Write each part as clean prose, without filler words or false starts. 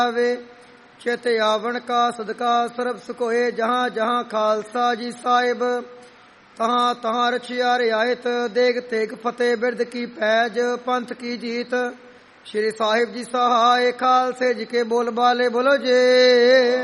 ਆਵੇ। ਚਿਤ ਆਵਣ ਕਾ ਸਦਕਾ ਸਰਬ ਸੁਖ ਹੋਏ। ਜਹਾਂ ਜਹਾਂ ਖਾਲਸਾ ਜੀ ਸਾਹਿਬ ਤਹਾਂ ਤਹਾਂ ਰਛਿਆ ਰਿਆਇਤ। ਦੇਗ ਤੇਗ ਫਤਿਹ ਬਿਰਦ ਕੀ ਪੈਜ ਪੰਥ ਕੀ ਜੀਤ। ਸ਼੍ਰੀ ਸਾਹਿਬ ਜੀ ਸਹਾਇ ਖਾਲਸੇ ਜੀ ਕੇ ਬੋਲ ਬਾਲੇ ਬੋਲੋ ਜੇ।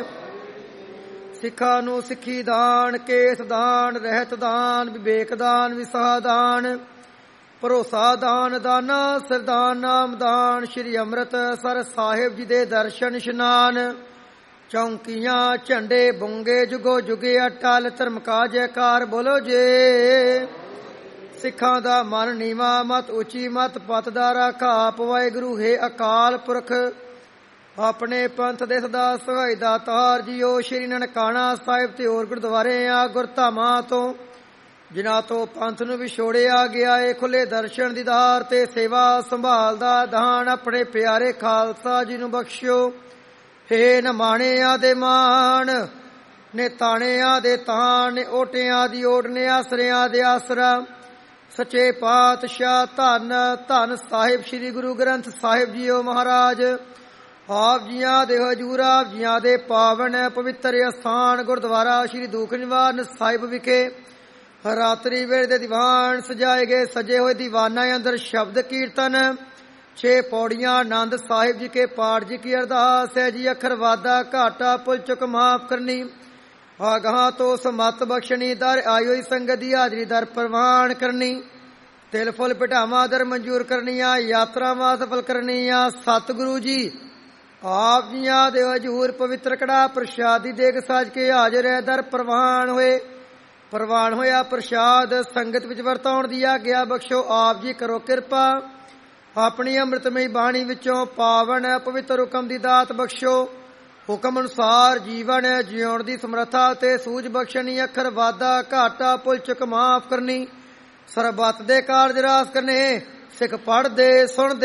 ਸਿੱਖਾਂ ਨੂੰ ਸਿੱਖੀ ਦਾਨ ਕੇਸ ਦਾਨ ਰਹਿਤ ਦਾਨ ਵਿਵੇਕ ਦਾਨ ਵਿਸਾਹ ਦਾਨ ਭਰੋਸਾ ਦਾਨ ਦਾਨਾ ਸਰਦਾਨ ਨਾਮ ਦਾਨ। ਸ਼੍ਰੀ ਅੰਮ੍ਰਿਤਸਰ ਸਾਹਿਬ ਜੀ ਦੇ ਦਰਸ਼ਨ ਇਸ਼ਨਾਨ। ਚੌਂਕੀਆਂ ਝੰਡੇ ਬੁੰਗੇ ਜੁਗੋ ਜੁਗੇ ਅਟਲ ਧਰਮ ਕਾ ਜੈਕਾਰ ਬੋਲੋ ਜੇ। ਸਿੱਖਾਂ ਦਾ ਮਨ ਨੀਵਾ ਮਤ ਉੱਚੀ ਮਤ ਪਤ ਦਾ ਰਾਖਾਪ। ਵਾਹਿਗੁਰੂ ਹੈ ਅਕਾਲ ਪੁਰਖ ਆਪਣੇ ਪੰਥ ਦੇ ਸਦਾ ਸਹਾਈ ਦਾਤਾਰ ਜੀਓ। ਸ਼੍ਰੀ ਨਨਕਾਣਾ ਸਾਹਿਬ ਤੇ ਹੋਰ ਗੁਰਦੁਆਰੇ ਆ ਗੁਰਧਾਮਾਂ ਤੋਂ ਜਿਨ੍ਹਾਂ ਤੋਂ ਪੰਥ ਨੂੰ ਵਿਛੋੜਿਆ ਗਿਆ ਏ ਖੁੱਲੇ ਦਰਸ਼ਨ ਦੀਦਾਰ ਤੇ ਸੇਵਾ ਸੰਭਾਲ ਦਾ ਦਾਨ ਆਪਣੇ ਪਿਆਰੇ ਖਾਲਸਾ ਜੀ ਨੂੰ ਬਖਸ਼ਿਓ। ਹੇ ਨਮਾਣਿਆਂ ਦੇ ਮਾਣ ਨੇ ਤਾਣਿਆਂ ਦੇ ਤਾਣ ਨੇ ਓਟਿਆਂ ਦੀ ਓਟ ਨੇ ਆਸਰਿਆਂ ਦੇ ਆਸਰਾ। ਸੱਚੇ ਪਾਤਸ਼ਾਹ ਧੰਨ ਧੰਨ ਸਾਹਿਬ ਸ੍ਰੀ ਗੁਰੂ ਗ੍ਰੰਥ ਸਾਹਿਬ ਜੀਓ ਮਹਾਰਾਜ। ਆਪ ਜੀਆਂ ਦੇ ਹਜੂਰ ਆਪ ਜੀਆਂ ਦੇ ਪਾਵਨ ਪਵਿੱਤਰ ਅਸਥਾਨ ਗੁਰਦੁਆਰਾ ਸ੍ਰੀ ਦੂਖ ਨਿਵਾਰਨ ਸਾਹਿਬ ਵਿਖੇ ਰਾਤਰੀ ਵੇਲੇ ਦੇ ਦੀਵਾਨ ਸਜਾਏ ਗਏ। ਸਜੇ ਹੋਏ ਦੀਵਾਨਾਂ ਅੰਦਰ ਸ਼ਬਦ ਕੀਰਤਨ 6 ਪੌੜੀਆਂ ਆਨੰਦ ਸਾਹਿਬ ਜੀ ਕੇ ਪਾਠ ਜੀ ਕੀ ਅਰਦਾਸ ਹੈ ਜੀ। ਅੱਖਰ ਵਾਦਾ ਘਾਟਾ ਭੁੱਲ ਚੁੱਕ ਮਾਫ ਕਰਨੀ। ਆਗਾਹਾਂ ਤੋਂ ਸਮਤ ਬਖਸ਼ਣੀ ਦਰ ਆਈ ਹੋਈ ਸੰਗਤ ਦੀ ਹਾਜ਼ਰੀ ਦਰ ਪ੍ਰਵਾਨ ਕਰਨੀ। ਤਿਲ ਫੁੱਲ ਪਿਠਾਵਾਂ ਦਰ ਮਨਜ਼ੂਰ ਕਰਨੀਆਂ ਯਾਤਰਾਵਾਂ ਸਫਲ ਕਰਨੀਆਂ। ਸਤਿਗੁਰੂ ਜੀ ਆਪ ਜੀਆਂ ਦੇ ਹਜੂਰ ਪਵਿੱਤਰ ਕੜਾ ਪ੍ਰਸ਼ਾਦੀ ਦੇਗ ਸਾਜ ਕੇ ਹਾਜ਼ਰ ਹੈ ਦਰ ਪ੍ਰਵਾਨ ਹੋਏ। ਪ੍ਰਵਾਨ ਹੋਇਆ ਪ੍ਰਸ਼ਾਦ ਸੰਗਤ ਵਿੱਚ ਵਰਤਾਉਣ ਦੀ ਆਗਿਆ ਬਖਸ਼ੋ। ਆਪ ਜੀ ਕਰੋ ਕਿਰਪਾ ਆਪਣੀ ਅੰਮ੍ਰਿਤਮਈ ਬਾਣੀ ਵਿੱਚੋਂ ਪਾਵਨ ਪਵਿੱਤਰ ਹੁਕਮ ਦੀ ਦਾਤ ਬਖਸ਼ੋ। ਹੁਕਮ ਅਨੁਸਾਰ ਜੀਵਨ ਜਿਉਣ ਦੀ ਸਮਰੱਥਾ ਤੇ ਸੂਝ ਬਖਸ਼ਣੀ। ਅੱਖਰ ਵਾਦਾ ਘਾਟਾ ਭੁੱਲ ਚੁੱਕ ਮਾਫ ਕਰਨੀ। ਸਰਬੱਤ ਦੇ ਕਾਰਜ ਰਾਸ ਕਰਨੇ। ਸਿੱਖ ਪੜ੍ਹਦੇ ਸੁਣਦੇ